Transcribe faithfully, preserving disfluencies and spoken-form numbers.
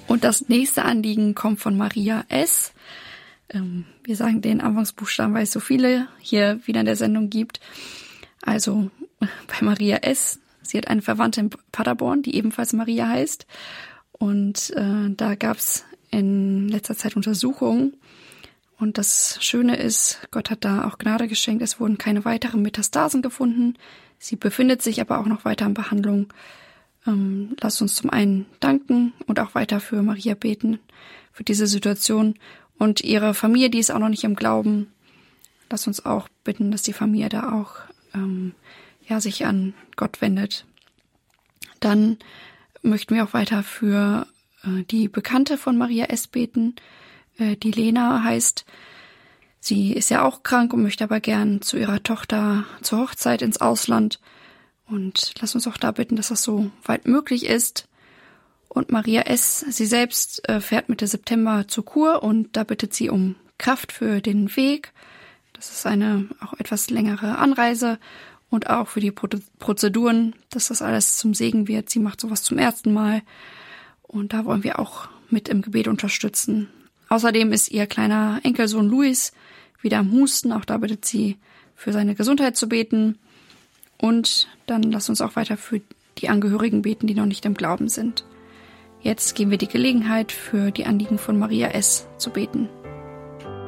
Und das nächste Anliegen kommt von Maria S. Ähm, wir sagen den Anfangsbuchstaben, weil es so viele hier wieder in der Sendung gibt. Also bei Maria S. Sie hat eine Verwandte in Paderborn, die ebenfalls Maria heißt. Und äh, da gab es in letzter Zeit Untersuchungen. Und das Schöne ist, Gott hat da auch Gnade geschenkt. Es wurden keine weiteren Metastasen gefunden. Sie befindet sich aber auch noch weiter in Behandlung. Ähm, lasst uns zum einen danken und auch weiter für Maria beten, für diese Situation. Und ihre Familie, die ist auch noch nicht im Glauben. Lasst uns auch bitten, dass die Familie da auch ähm, ja, sich an Gott wendet. Dann möchten wir auch weiter für äh, die Bekannte von Maria S. beten. Äh, die Lena heißt. Sie ist ja auch krank und möchte aber gern zu ihrer Tochter zur Hochzeit ins Ausland. Und lass uns auch da bitten, dass das so weit möglich ist. Und Maria S., sie selbst äh, fährt Mitte September zur Kur und da bittet sie um Kraft für den Weg. Das ist eine auch etwas längere Anreise und auch für die Pro- Prozeduren, dass das alles zum Segen wird. Sie macht sowas zum ersten Mal und da wollen wir auch mit im Gebet unterstützen. Außerdem ist ihr kleiner Enkelsohn Luis wieder am Husten. Auch da bittet sie, für seine Gesundheit zu beten. Und dann lasst uns auch weiter für die Angehörigen beten, die noch nicht im Glauben sind. Jetzt geben wir die Gelegenheit, für die Anliegen von Maria S. zu beten.